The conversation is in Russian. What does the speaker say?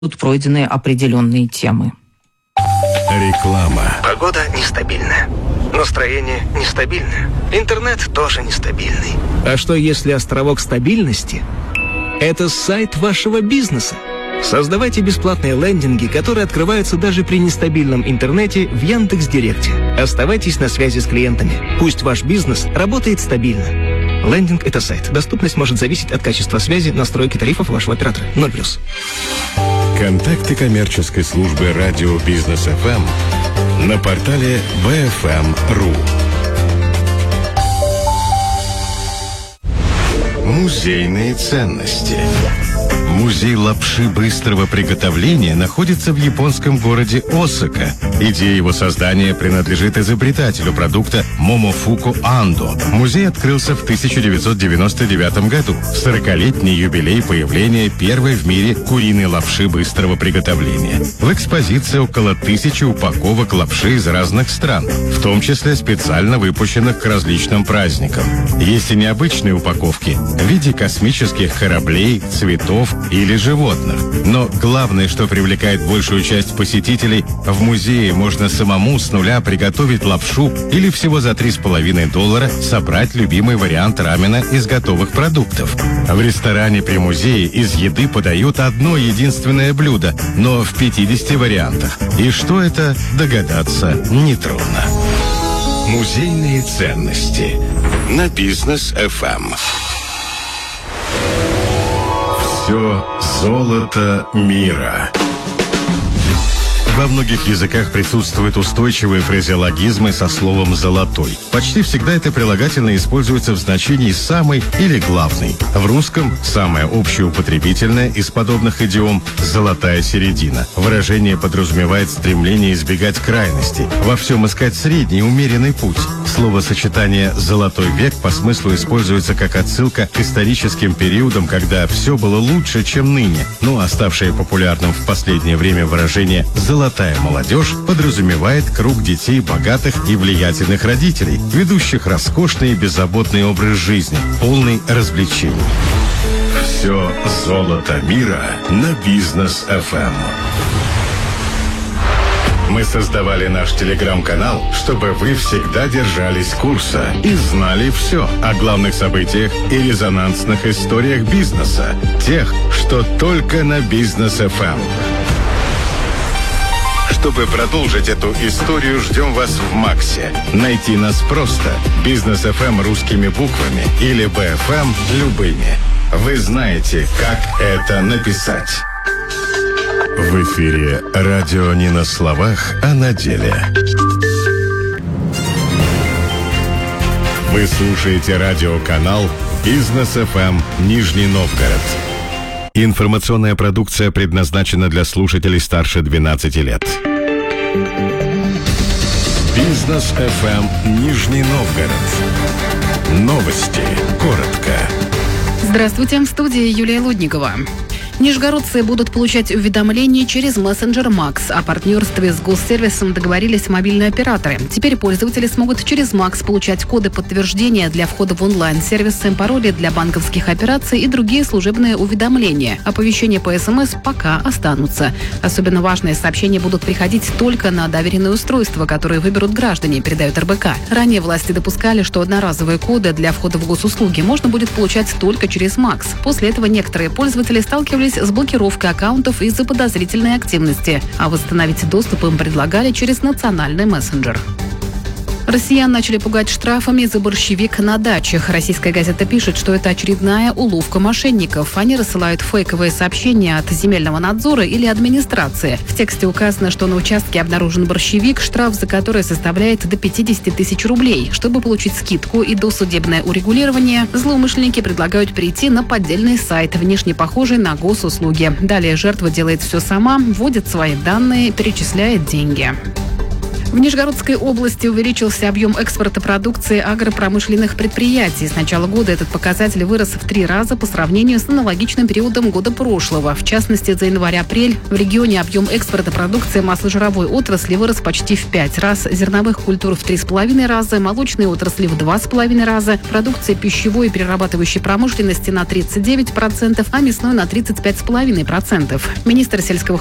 будут пройдены определенные темы. Реклама. Погода нестабильная. Настроение нестабильное. Интернет тоже нестабильный. А что если островок стабильности – это сайт вашего бизнеса? Создавайте бесплатные лендинги, которые открываются даже при нестабильном интернете в Яндекс.Директе. Оставайтесь на связи с клиентами. Пусть ваш бизнес работает стабильно. Лендинг – это сайт. Доступность может зависеть от качества связи, настройки тарифов вашего оператора. 0+. Контакты коммерческой службы радио Бизнес ФМ на портале bfm.ru. Музейные ценности. Музей лапши быстрого приготовления находится в японском городе Осака. Идея его создания принадлежит изобретателю продукта Момофуку Андо. Музей открылся в 1999 году, в 40-летний юбилей появления первой в мире куриной лапши быстрого приготовления. В экспозиции около 1000 упаковок лапши из разных стран, в том числе специально выпущенных к различным праздникам. Есть и необычные упаковки в виде космических кораблей, цветов или животных. Но главное, что привлекает большую часть посетителей, в музее можно самому с нуля приготовить лапшу или всего за $3,5 собрать любимый вариант рамена из готовых продуктов. В ресторане при музее из еды подают одно единственное блюдо, но в 50 вариантах. И что это, догадаться нетрудно. Музейные ценности на Бизнес ФМ. Все золото мира. Во многих языках присутствуют устойчивые фразеологизмы со словом «золотой». Почти всегда это прилагательное используется в значении «самый» или «главный». В русском самое общеупотребительное из подобных идиом «золотая середина». Выражение подразумевает стремление избегать крайностей, во всем искать средний, умеренный путь. Словосочетание «золотой век» по смыслу используется как отсылка к историческим периодам, когда все было лучше, чем ныне, но оставшее популярным в последнее время выражение «золотая молодежь» подразумевает круг детей богатых и влиятельных родителей, ведущих роскошный и беззаботный образ жизни, полный развлечений. Все золото мира на Бизнес ФМ. Мы создавали наш телеграм-канал, чтобы вы всегда держались курса и знали все о главных событиях и резонансных историях бизнеса, тех, что только на Бизнес ФМ. Чтобы продолжить эту историю, ждем вас в Максе. Найти нас просто. Бизнес ФМ русскими буквами или БФМ любыми. Вы знаете, как это написать. В эфире радио не на словах, а на деле. Вы слушаете радиоканал Бизнес ФМ Нижний Новгород. Информационная продукция предназначена для слушателей старше 12 лет. Бизнес ФМ Нижний Новгород. Новости. Коротко. Здравствуйте, в студии Юлия Лудникова. Нижегородцы будут получать уведомления через мессенджер Макс. О партнерстве с госсервисом договорились мобильные операторы. Теперь пользователи смогут через Макс получать коды подтверждения для входа в онлайн-сервисы, пароли для банковских операций и другие служебные уведомления. Оповещения по СМС пока останутся. Особенно важные сообщения будут приходить только на доверенные устройства, которые выберут граждане, передают РБК. Ранее власти допускали, что одноразовые коды для входа в госуслуги можно будет получать только через Макс. После этого некоторые пользователи сталкивались с блокировкой аккаунтов из-за подозрительной активности, а восстановить доступ им предлагали через национальный мессенджер. Россиян начали пугать штрафами за борщевик на дачах. Российская газета пишет, что это очередная уловка мошенников. Они рассылают фейковые сообщения от земельного надзора или администрации. В тексте указано, что на участке обнаружен борщевик, штраф за который составляет до 50 тысяч рублей. Чтобы получить скидку и досудебное урегулирование, злоумышленники предлагают перейти на поддельный сайт, внешне похожий на госуслуги. Далее жертва делает все сама, вводит свои данные, перечисляет деньги. В Нижегородской области увеличился объем экспорта продукции агропромышленных предприятий. С начала года этот показатель вырос в 3 раза по сравнению с аналогичным периодом года прошлого. В частности, за январь-апрель в регионе объем экспорта продукции масложировой отрасли вырос почти в 5 раз, зерновых культур в 3,5 раза, молочной отрасли в 2,5 раза, продукции пищевой и перерабатывающей промышленности на 39%, а мясной на 35,5%. Министр сельского